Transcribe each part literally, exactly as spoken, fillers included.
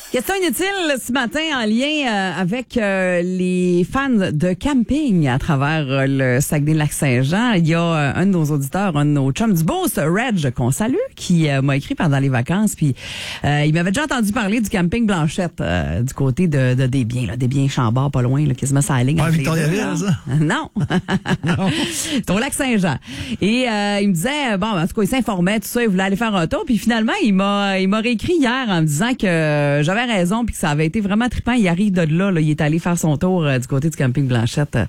Question inutile ce matin en lien euh, avec euh, les fans de camping à travers euh, le Saguenay-Lac-Saint-Jean. Il y a euh, un de nos auditeurs, un de nos chums du Beauce, Reg, qu'on salue, qui euh, m'a écrit pendant les vacances. Puis euh, il m'avait déjà entendu parler du camping Blanchette euh, du côté de, de Desbiens, là, Desbiens Chambord, pas loin, là, quasiment ça à la ligne. Ah, Victoriaville, ça? Non. non. C'est au Lac-Saint-Jean. Et euh, il me disait, bon, en tout cas, il s'informait, tout ça, il voulait aller faire un tour. Puis finalement, il m'a il m'a réécrit hier en me disant que j'avais raison puis que ça avait été vraiment trippant. Il arrive de là, là il est allé faire son tour euh, du côté du camping Blanchette.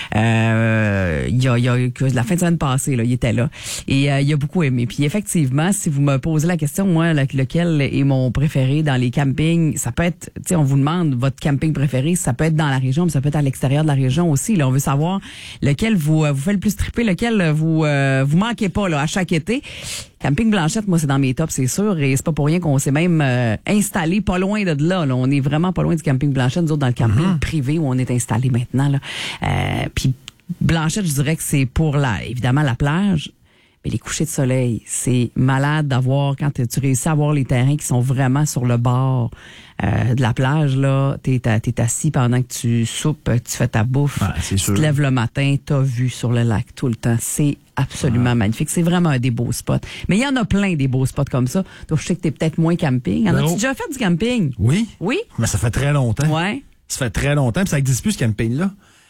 Euh, il y a, il y a la fin de semaine passée, là, il était là et euh, il a beaucoup aimé. Puis effectivement, si vous me posez la question, moi, lequel est mon préféré dans les campings, ça peut être, tu sais, on vous demande votre camping préféré, ça peut être dans la région, mais ça peut être à l'extérieur de la région aussi. Là, on veut savoir lequel vous vous fait le plus tripper, lequel vous euh, vous manquez pas là à chaque été. Camping Blanchette, moi, c'est dans mes tops, c'est sûr. Et c'est pas pour rien qu'on s'est même euh, installé pas loin de là, là. On est vraiment pas loin du camping Blanchette, nous autres, dans le camping mm-hmm. privé où on est installé maintenant. Là. Euh, puis Blanchette, je dirais que c'est pour, la, évidemment, la plage. Mais les couchers de soleil, c'est malade d'avoir, quand tu réussis à avoir les terrains qui sont vraiment sur le bord euh, de la plage, là, t'es, t'es assis pendant que tu soupes, tu fais ta bouffe, ouais, tu sûr. te lèves le matin, t'as vu sur le lac tout le temps. C'est absolument ouais. magnifique. C'est vraiment un des beaux spots. Mais il y en a plein des beaux spots comme ça. Donc, je sais que t'es peut-être moins camping. En as-tu déjà fait du camping? Oui. Oui? Mais ça fait très longtemps. Ouais. Ça fait très longtemps, puis ça n'existe plus, ce camping-là.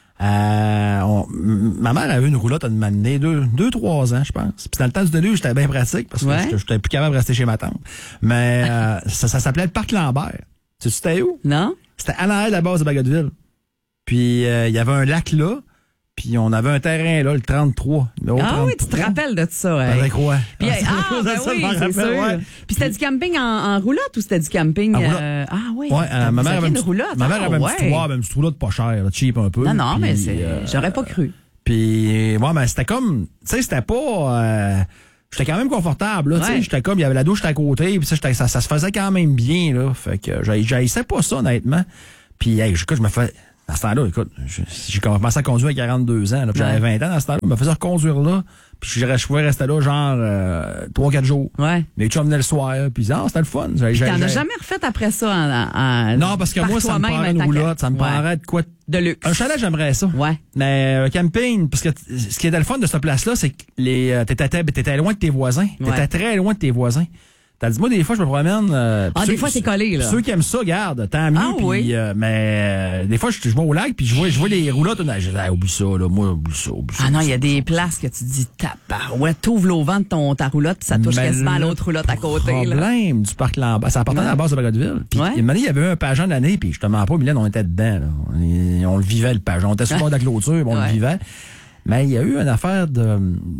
Euh, on, ma mère avait une roulotte à m'amener deux, deux, trois ans, je pense. Puis dans le temps du déluge, j'étais bien pratique parce que ouais. j'étais plus capable de rester chez ma tante. Mais euh, ça, ça s'appelait le Parc Lambert. Tu sais, c'était où? Non. C'était à l'arrière de la base de Bagotville. Puis il euh, y avait un lac là. Puis on avait un terrain là, le trente-trois. Le ah trente-trois. oui, tu te rappelles de ça. Hey. Avec quoi? Puis, ah, ah ben ça, oui, c'est sûr. Ouais. Puis c'était du camping en, en roulotte ou c'était du camping? Euh, ah oui. Ouais, euh, ma mère avait une roulotte. Ma mère ah, avait ouais. une petite roulotte, une petite roulotte pas chère, là, cheap un peu. Non, non, puis, mais c'est, euh, j'aurais pas cru. Puis, ouais, mais c'était comme, tu sais, c'était pas, euh, j'étais quand même confortable, là, ouais. tu sais, j'étais comme, il y avait la douche à côté, puis ça, ça, ça se faisait quand même bien, là. Fait que j'haïssais pas ça, honnêtement. Puis, hey, écoute, je me fais, à ce temps-là, écoute, j'ai commencé à conduire à quarante-deux ans, là, puis j'avais vingt ans dans ce temps-là, je me faisais reconduire là, puis je, je pouvais rester là genre euh, trois quatre jours. Ouais. Mais tu venaient le soir, puis ah, c'était le fun. J'ai, j'ai, t'en j'ai... as jamais refait après ça en, en non, parce que moi, ça me paraît une roulotte, ça me ouais. paraît de quoi de luxe. Un chalet, j'aimerais ça. Ouais. Mais un camping, parce que ce qui était le fun de cette place-là, c'est que les t'étais, t'étais loin de tes voisins. Ouais. T'étais très loin de tes voisins. T'as dit, moi, des fois, je me promène. Euh, ah, ceux, des fois, c'est collé, là. Ceux qui aiment ça, garde, tant mieux. Ah, pis, oui. euh, mais euh, des fois, je, je vais au lac, puis je vois, je vois les roulottes. Je dis, ah, oublie ça, là. Moi, oublie ça, oublie ça. Ah non, il y a des places que tu dis, tabarouette, t'ouvres l'auvent de ton, ta roulotte, puis ça touche mais quasiment à l'autre roulotte à côté. Le problème du parc Lambert, ça appartenait ouais. à la base de Bagotville. Puis, ouais. il y avait eu un pageant d'année, puis je te mens pas, Mylène, on était dedans, là. On, on le vivait, le pageant. On était sur le bord de la clôture, on ouais. le vivait. Mais il y a eu une affaire de,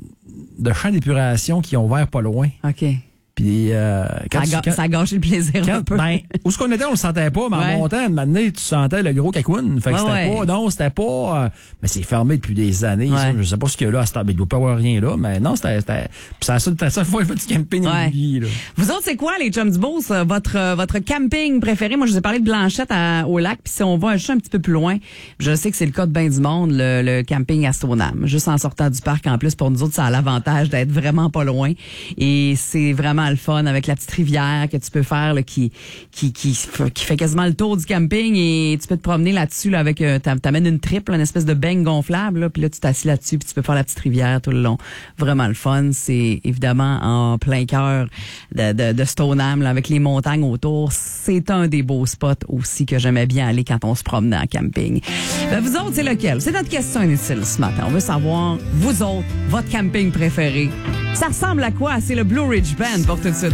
de champs d'épuration qui ont ouvert pas loin. OK. Puis euh, quand ça, tu, quand, ça a gâché le plaisir quand, un peu. Ben, où ce qu'on était, on le sentait pas, mais ouais. en montant, maintenant, tu sentais le gros cacouine. Fait que ouais, c'était ouais. pas, non, c'était pas, euh, mais c'est fermé depuis des années. Ouais. Ça, je sais pas ce qu'il y a là à ce temps, mais il doit pas avoir rien là, mais non, c'était, c'était, puis ça, ça, ça fois, il fait du camping ouais. immobilier, là. Vous autres, c'est quoi, les chums du Beauce, votre, votre camping préféré? Moi, je vous ai parlé de Blanchette à, au lac, puis si on va juste un petit peu plus loin, je sais que c'est le cas de ben du monde, le, le camping à Stoneham. Juste en sortant du parc, en plus, pour nous autres, ça a l'avantage d'être vraiment pas loin. Et c'est vraiment le fun avec la petite rivière que tu peux faire là, qui, qui qui qui fait quasiment le tour du camping et tu peux te promener là-dessus là, avec euh, t'amènes une triple, une espèce de beigne gonflable là, puis là tu t'assis là-dessus puis tu peux faire la petite rivière tout le long. Vraiment le fun, c'est évidemment en plein cœur de de, de Stoneham là, avec les montagnes autour. C'est un des beaux spots aussi que j'aimais bien aller quand on se promenait en camping. Ben, vous autres, c'est lequel? C'est notre question inutile ce matin. On veut savoir, vous autres, votre camping préféré. Ça ressemble à quoi? C'est le Blue Ridge Band pour tout de suite.